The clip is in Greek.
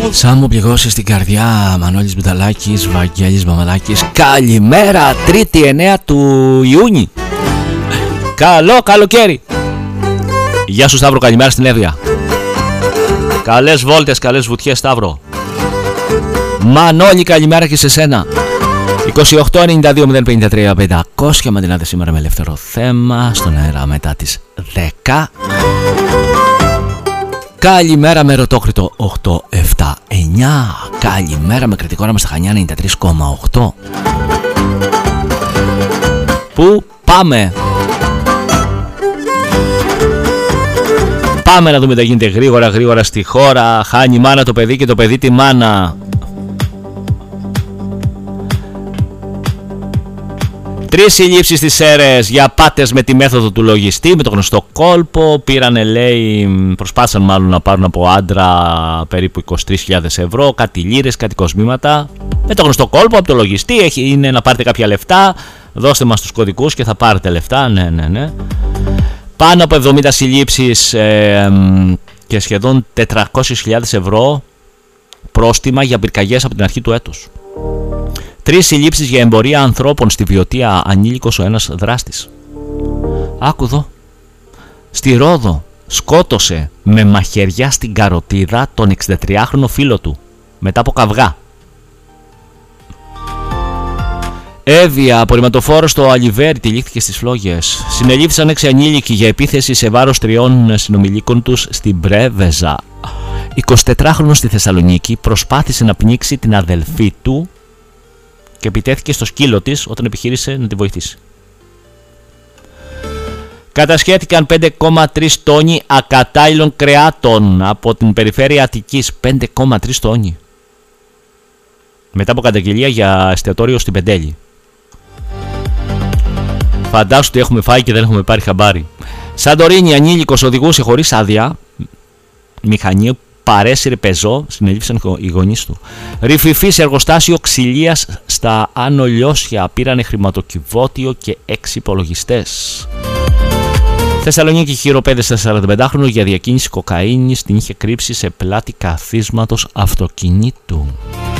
Σαν μου πληγώσει στην καρδιά, Μανώλης Μπιταλάκης, Βαγγέλης Μαμαδάκης. Καλημέρα, 3η 9 του Ιούνιου. Καλό καλοκαίρι. Γεια σου Σταύρο, καλημέρα στην Εύβοια. Καλές βόλτες, καλές βουτιές Σταύρο. Μανώλη, καλημέρα και σε σένα. 28-92-053-500 μαντινάτε σήμερα με ελεύθερο θέμα στον αέρα μετά τις 10. Καλημέρα με Ρωτόκριτο 879. Καλημέρα με κριτικό όραμα στα Χανιά 93,8. Πού πάμε? Πάμε να δούμε τι γίνεται γρήγορα στη χώρα. Χάνει η μάνα το παιδί και το παιδί τη μάνα. 3 συλλήψεις στις Σέρρες για πάτες με τη μέθοδο του λογιστή, με το γνωστό κόλπο. Πήρανε, λέει, προσπάθησαν μάλλον να πάρουν από άντρα περίπου 23.000 ευρώ, κάτι λίρες, κάτι κοσμήματα. Με το γνωστό κόλπο από το λογιστή, είναι να πάρετε κάποια λεφτά, δώστε μας τους κωδικούς και θα πάρετε λεφτά. Ναι. Πάνω από 70 συλλήψεις και σχεδόν 400.000 ευρώ πρόστιμα για πυρκαγιές από την αρχή του έτους. 3 συλλήψεις για εμπορία ανθρώπων στη Βιωτία, ανήλικος ο ένας δράστης. Άκου εδώ. Στη Ρόδο σκότωσε με μαχαιριά στην καροτίδα τον 63χρονο φίλο του μετά από καυγά. Εύβοια, απορριμματοφόρος στο Αλιβέρι, τυλίχθηκε στις Φλόγες. Συνελήφθησαν 6 ανήλικοι για επίθεση σε βάρος 3 συνομιλίκων τους στην Πρέβεζα. 24χρονος στη Θεσσαλονίκη προσπάθησε να πνίξει την αδελφή του και επιτέθηκε στο σκύλο της όταν επιχείρησε να τη βοηθήσει. Κατασχέθηκαν 5,3 τόνοι ακατάλληλων κρεάτων από την περιφέρεια Αττικής. 5,3 τόνοι. Μετά από καταγγελία για εστιατόριο στην Πεντέλη. Φαντάσου ότι έχουμε φάει και δεν έχουμε πάρει χαμπάρι. Σαντορίνη, ανήλικος οδηγούσε χωρίς άδεια μηχανή, παρέσυρε πεζό, συνελήφθησαν οι γονείς του. Ρηφιφή σε εργοστάσιο ξυλίας στα Άνω Λιώσια, πήρανε χρηματοκιβώτιο και 6 υπολογιστές. Θεσσαλονίκη, χειροπέδεσε 45χρονο για διακίνηση κοκαίνης, την είχε κρύψει σε πλάτη καθίσματος αυτοκινήτου.